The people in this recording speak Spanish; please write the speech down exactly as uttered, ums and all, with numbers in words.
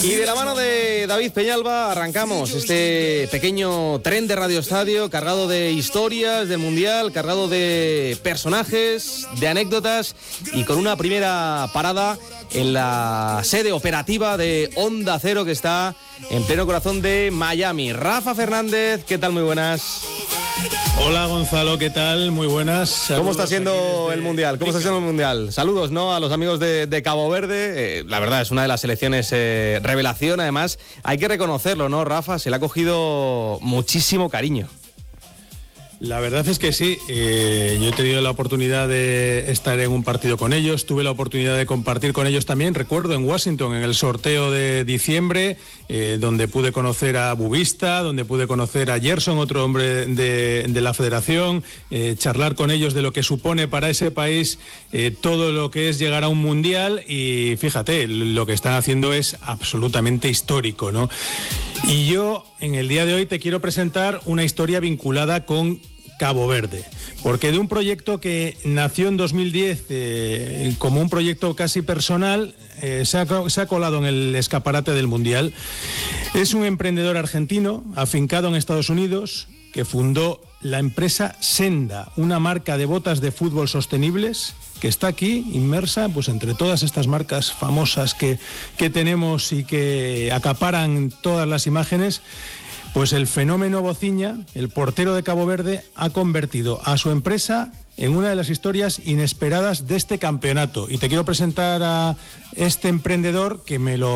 Y de la mano de David Peñalba arrancamos este pequeño tren de Radio Estadio cargado de historias del Mundial, cargado de personajes, de anécdotas y con una primera parada en la sede operativa de Onda Cero que está en pleno corazón de Miami. Rafa Fernández, ¿qué tal? Muy buenas. Hola Gonzalo, ¿qué tal? Muy buenas. Saludos. ¿Cómo está siendo el Mundial? ¿Cómo está siendo el Mundial? Saludos, ¿no? A los amigos de, de Cabo Verde. Eh, la verdad, es una de las selecciones eh, revelación. Además, hay que reconocerlo, ¿no, Rafa? Se le ha cogido muchísimo cariño. La verdad es que sí, eh, yo he tenido la oportunidad de estar en un partido con ellos, tuve la oportunidad de compartir con ellos también, recuerdo en Washington, en el sorteo de diciembre, eh, donde pude conocer a Bubista, donde pude conocer a Gerson, otro hombre de, de la federación, eh, charlar con ellos de lo que supone para ese país eh, todo lo que es llegar a un mundial y fíjate, lo que están haciendo es absolutamente histórico, ¿no? Y yo en el día de hoy te quiero presentar una historia vinculada con Cabo Verde, porque de un proyecto que nació en dos mil diez eh, como un proyecto casi personal, eh, se, ha, se ha colado en el escaparate del Mundial. Es un emprendedor argentino afincado en Estados Unidos que fundó la empresa Senda, una marca de botas de fútbol sostenibles que está aquí inmersa pues entre todas estas marcas famosas que, que tenemos y que acaparan todas las imágenes. Pues el fenómeno Bociña, el portero de Cabo Verde, ha convertido a su empresa en una de las historias inesperadas de este campeonato. Y te quiero presentar a este emprendedor que me lo